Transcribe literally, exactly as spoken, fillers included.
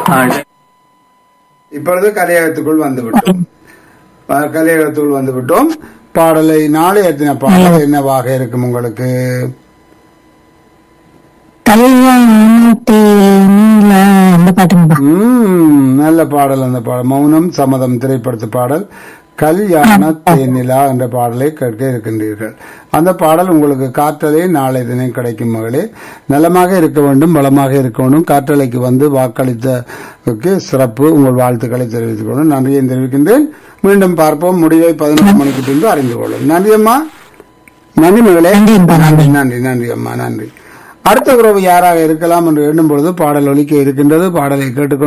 இப்பொழுது கலையகத்துக்குள் வந்துவிட்டோம். அஹ், கலையகத்துக்குள் வந்துவிட்டோம். பாடலை நாளை எத்தனை பாடல் என்னவாக இருக்கும் உங்களுக்கு? கல்யாணத்தே நீலா அந்த பாட்டுங்க. ம், நல்ல பாடல். அந்த பாடல் மௌனம் சம்மதம் திரைப்படத்து பாடல் கல்யாண தேனிலா என்ற பாடலை கேட்க இருக்கின்றீர்கள். அந்த பாடல் உங்களுக்கு காற்றலை நாளை தினம் கிடைக்கும் மகளே. நலமாக இருக்க வேண்டும், பலமாக இருக்க வேண்டும். காற்றலைக்கு வந்து வாக்களித்தக்கு சிறப்பு உங்கள் வாழ்த்துக்களை தெரிவித்துக் கொள்ளும். நன்றியை தெரிவிக்கின்றேன். மீண்டும் பார்ப்போம். முடிவை பதினொன்று மணிக்கு பின்பு அறிந்து கொள்ளும். நன்றி அம்மா. நன்றி மகளே. நன்றி நன்றி நன்றி அம்மா. நன்றி. அடுத்த உறவு யாராக இருக்கலாம் என்று எண்ணும் பொழுது பாடல் ஒலிக்க இருக்கின்றது. பாடலை கேட்டுக்கொண்டு